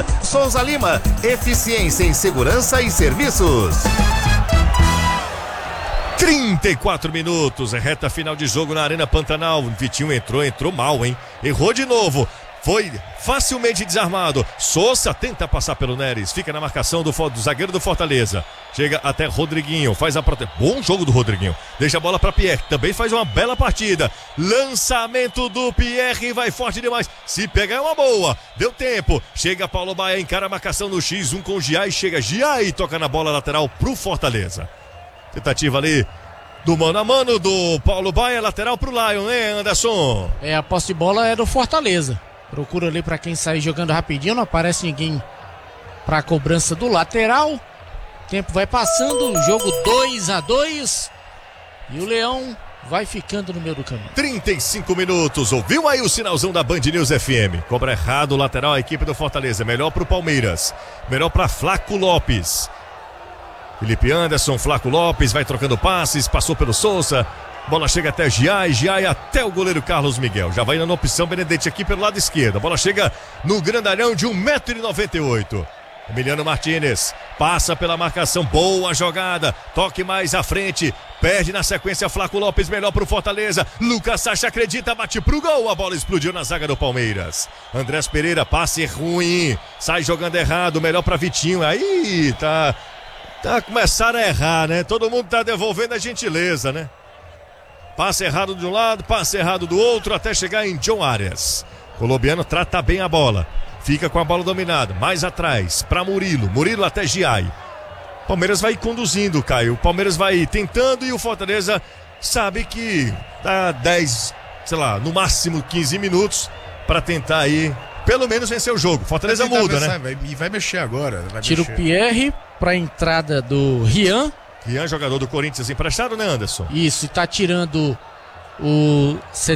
Souza Lima, eficiência em segurança e serviços. 34 minutos, reta final de jogo na Arena Pantanal. Vitinho entrou mal, hein? Errou de novo. Foi facilmente desarmado. Souza tenta passar pelo Neres. Fica na marcação do zagueiro do Fortaleza. Chega até Rodriguinho. Faz a proteção. Bom jogo do Rodriguinho. Deixa a bola para Pierre. Também faz uma bela partida. Lançamento do Pierre. Vai forte demais. Se pegar é uma boa. Deu tempo. Chega Paulo Baia. Encara a marcação no X1 com o Giai. Chega Giai e toca na bola lateral pro Fortaleza. Tentativa ali do mano a mano do Paulo Baia. Lateral pro Lion, hein, Anderson? A posse de bola é do Fortaleza. Procura ali pra quem sair jogando rapidinho, não aparece ninguém pra cobrança do lateral. O tempo vai passando, jogo 2-2 e o Leão vai ficando no meio do caminho. 35 minutos, ouviu aí o sinalzão da Band News FM. Cobra errado o lateral, a equipe do Fortaleza. Melhor pro Palmeiras, melhor pra Flaco Lopes. Felipe Anderson, Flaco Lopes, vai trocando passes, passou pelo Souza. Bola chega até Giai até o goleiro Carlos Miguel. Já vai na opção Benedetti aqui pelo lado esquerdo. A bola chega no grandalhão de 1,98 m. Emiliano Martínez passa pela marcação. Boa jogada. Toque mais à frente. Perde na sequência Flaco Lopes. Melhor pro Fortaleza. Lucas Sacha acredita. Bate pro gol. A bola explodiu na zaga do Palmeiras. Andrés Pereira. Passe ruim. Sai jogando errado. Melhor pra Vitinho. Aí tá começando a errar, né? Todo mundo tá devolvendo a gentileza, né? Passe errado de um lado, passe errado do outro, até chegar em John Arias. Colombiano trata bem a bola. Fica com a bola dominada. Mais atrás, para Murilo. Murilo até Giai. Palmeiras vai conduzindo, Caio. O Palmeiras vai tentando e o Fortaleza sabe que dá 10, sei lá, no máximo 15 minutos para tentar aí, pelo menos vencer o jogo. Fortaleza muda, né? Vai mexer agora. Tira o Pierre para entrada do Rian. Rian, jogador do Corinthians emprestado, né, Anderson? Isso, e tá tirando o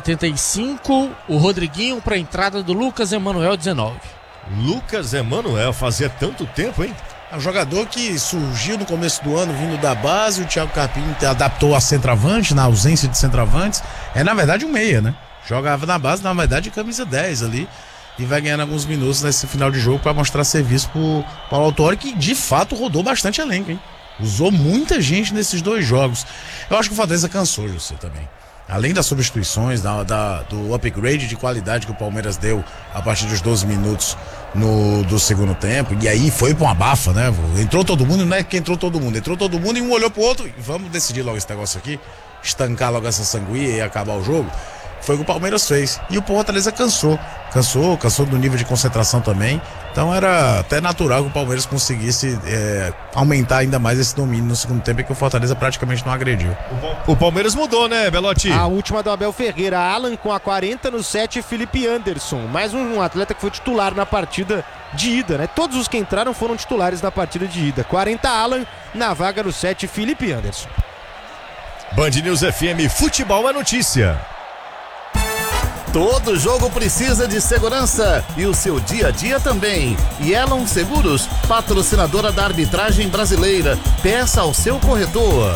75, o Rodriguinho para entrada do Lucas Emanuel 19. Lucas Emanuel, fazia tanto tempo, hein? É um jogador que surgiu no começo do ano vindo da base, o Thiago Carpini adaptou a centroavante, na ausência de centroavantes. É na verdade um meia, né? Jogava na base, na verdade camisa 10 ali. E vai ganhando alguns minutos nesse final de jogo para mostrar serviço pro Paulo Autuori, que de fato rodou bastante elenco, hein? Usou muita gente nesses dois jogos. Eu acho que o Fortaleza cansou, José, também. Além das substituições, do upgrade de qualidade que o Palmeiras deu a partir dos 12 minutos do segundo tempo. E aí foi pra uma bafa, né? Entrou todo mundo, não é que entrou todo mundo. Entrou todo mundo e um olhou pro outro. Vamos decidir logo esse negócio aqui. Estancar logo essa sanguinha e acabar o jogo. Foi o que o Palmeiras fez. E o Fortaleza cansou do nível de concentração também. Então era até natural que o Palmeiras conseguisse aumentar ainda mais esse domínio no segundo tempo, e que o Fortaleza praticamente não agrediu. O Palmeiras mudou, né, Belotti? A última do Abel Ferreira, Alan com a 40, no 7 Felipe Anderson, mais um atleta que foi titular na partida de ida, né? Todos os que entraram foram titulares na partida de ida. 40 Alan, na vaga no 7 Felipe Anderson. Band News FM, futebol é notícia. Todo jogo precisa de segurança e o seu dia a dia também. Yellow Seguros, patrocinadora da arbitragem brasileira. Peça ao seu corretor.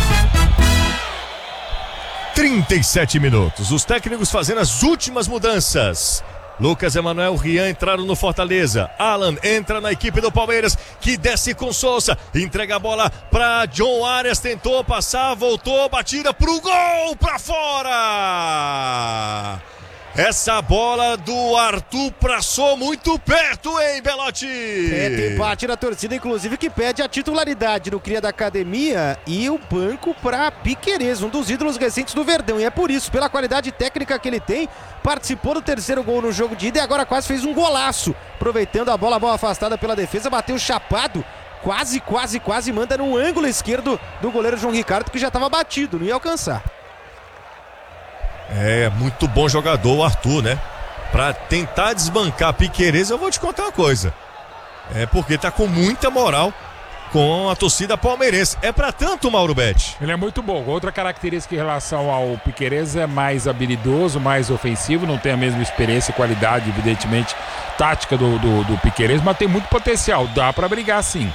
37 minutos. Os técnicos fazendo as últimas mudanças. Lucas Emanuel, Rian entraram no Fortaleza. Alan entra na equipe do Palmeiras, que desce com Souza. Entrega a bola para John Arias. Tentou passar, voltou, batida pro gol, pra fora. Essa bola do Arthur passou muito perto, hein, Belotti? Tem parte da torcida, inclusive, que pede a titularidade no cria da academia e o banco para Piquerez, um dos ídolos recentes do Verdão. E é por isso, pela qualidade técnica que ele tem, participou do terceiro gol no jogo de ida e agora quase fez um golaço. Aproveitando a bola afastada pela defesa, bateu chapado. Quase manda no ângulo esquerdo do goleiro João Ricardo, que já estava batido, não ia alcançar. É, muito bom jogador o Arthur, né? Pra tentar desbancar Piquerez, eu vou te contar uma coisa. É porque tá com muita moral com a torcida palmeirense. É pra tanto, Mauro Betti? Ele é muito bom. Outra característica em relação ao Piquerez é mais habilidoso, mais ofensivo, não tem a mesma experiência e qualidade, evidentemente, tática do Piquerez, mas tem muito potencial. Dá pra brigar, sim.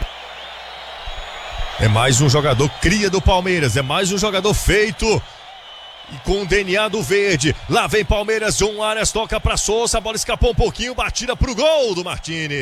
É mais um jogador cria do Palmeiras, é mais um jogador feito e com o DNA do verde. Lá vem Palmeiras, John Arias toca pra Souza, a bola escapou um pouquinho, batida pro gol do Martínez.